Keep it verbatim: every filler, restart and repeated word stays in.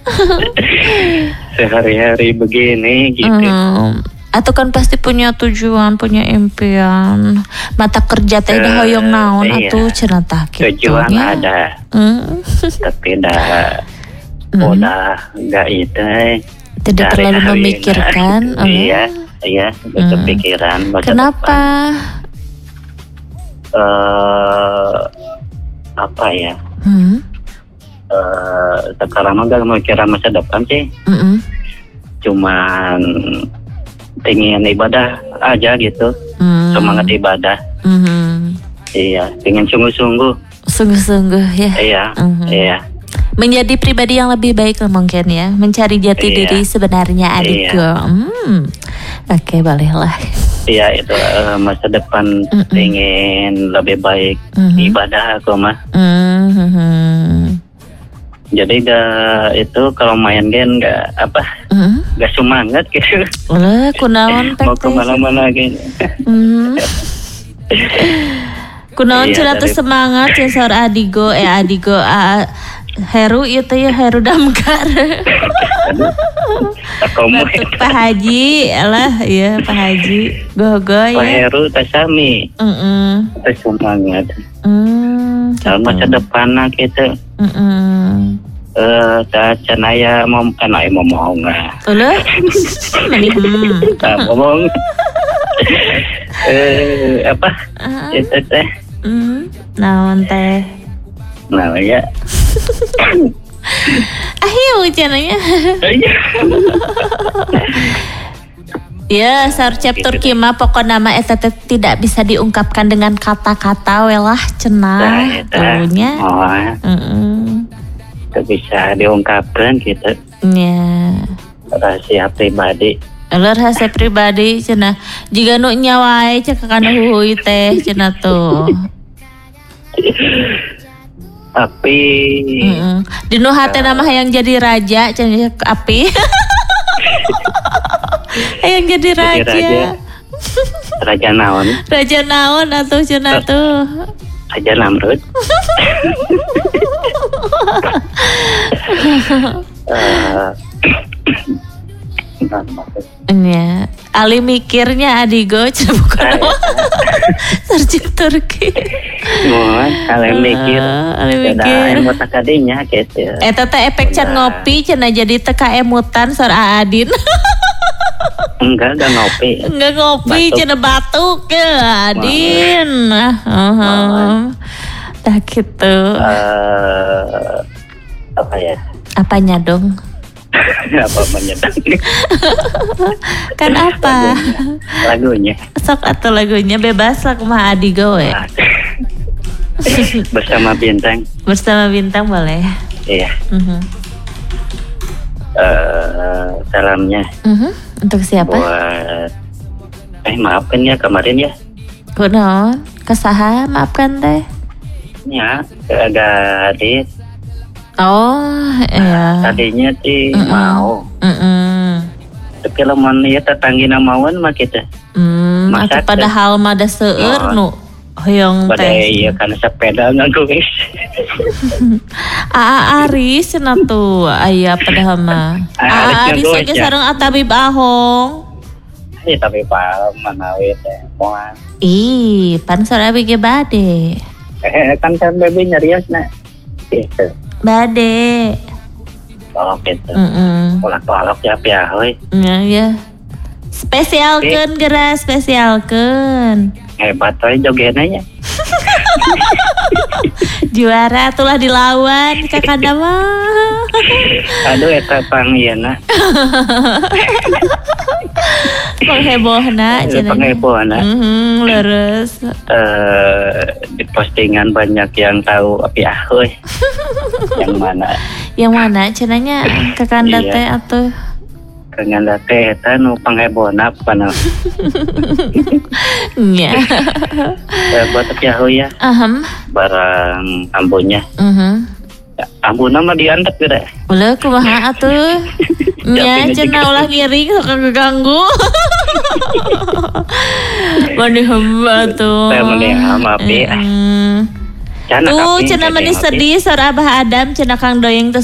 Sehari-hari begini gitu. Hmm. Atau kan pasti punya tujuan, punya impian. Mata kerja teh dah hoyong naon iya. atuh cenah tah kitu. Tujuan ada. Hmm. Tapi dah Hmm. udah enggak itu. eh. Tidak terlalu Hari-hari, memikirkan. nah, iya, iya, udah Hmm. kepikiran masa Kenapa? Eh apa ya? Hmm. Eh sekarang mah gak mikirin masa depan sih. Mm-mm. Cuman pengen ibadah aja gitu. Hmm. Semangat ibadah. Mhm. Iya, pengen sungguh-sungguh. Sungguh-sungguh ya. Iya, Mhm. iya. Menjadi pribadi yang lebih baik lah mungkin ya. Mencari jati Iya. diri sebenarnya adik Iya. gue. Hmm. Oke, bolehlah. Iya itu eh, masa depan Mm-mm. pengen lebih baik Mhm. ibadah aku mah. Mhm. Jadi gak itu kalau main game gak apa Mhm. gak semangat gitu. Oleh kunaon Mau teh? kemana-mana gitu. Mhm. Kunaon Iya, cenah teu dari- semangat cenah saur Adigo eh Adigo a, Heru ieu teh ya Heru Damkar. Aku mau Batuk Pak Haji lah ya Pak Haji. Go-go Pak ya. Heru tasami Heeh. semangat. Hmm. Kalau masa depan gitu Heeh. eh ta cenaya mau kan ai mau mau nggak. Ulah. Meni hmm. Tak ngomong. Eh apa? Ah, Itu teh. hmm. Naon teh? Nah ya. Ahiu cenanya. Ya, saur chapter Gitu, kima pokok nama eta teh tidak bisa diungkapkan dengan kata-kata welah Nah, cenah itu. tulunya. Oh, Heeh. itu bisa diungkapkan gitu. Ya. Rahasia pribadi. Elur hasil pribadi cenah. Jika nu nyawai cek kana huhuy teh cenah tuh. Tapi Heeh. Di nu hate nama hayang jadi raja cenah api. Hayang jadi Jadi raja. raja. Raja naon? Raja naon atuh cenah tuh. Raja Namrud. Eh, Ya, Ali mikirnya Adigo cenah bukan Ay. Sarjit Turki. Mohon kalian mikir. Ah, Ali Tidak mikir. emot akadinya gitu. Eta teh efek can Udah. ngopi cenah jadi teka emutan sor Aadin. Enggak, enggak ngopi. Enggak ngopi Batuk. cenah batuk ya Adin. Ah, heeh. Dah gitu. Eh, apa ya? Apanya dong? Apa menyedang Kan apa? lagunya? Sok atau lagunya bebas lah kumaha Adigo we. Bersama bintang. Bersama bintang boleh. Iya. Mhm. Eh, salamnya Mhm. Untuk siapa? buat eh maafkan ya kemarin ya. Kunaon? Kasaha maafkan teh. Ya, agak adit. Oh, iya. Tadinya sih Mm-mm. mau. Mm-mm. Tapi lamun ya tetanggina mauan mah kita. Hmm, Masak atau padahal mah ada seueur nu hoyong Pada teh. iya kan sepeda nganggo guys. Aa Aris cenah tuh aya padahal mah. Aa Aa Aris Aris ngagoes oge ya? sareng Atabib Ahong. Iya tapi pak mana we teh moal. Ih, pan sore abg bade. Eh kan kan baby nyariosna. Gitu. Bade. Oh gitu. Heeh. Polak-polak ya pia heuy. Ya ya. Spesialkeun geura spesialkeun. Hebat we jogenanya. Juara tulah dilawan kakanda mah. Aduh eta pang ieu na. Penghebohna cenah. Penghebohna. Mhm, leres. Eh di postingan banyak yang tahu api ahoy. Yang mana Yang mana cenanya kakanda Iya. teh atuh. dengan teh eta nu panghebohna pana. Nya. Eh, buat api ahoy ya Ahem. barang ambunya. Mhm. Ambuna mah diantep gede. Ulah kumaha atuh? Nya Tapi cenah juga- ulah ngiring sok kaganggu. Mani hamba tuh. Teh meni hama, Pi. Mm. Cana Tuh kapi, cenah teh meni ngopi. sedih sor Abah Adam cenah Kang Doyeng teh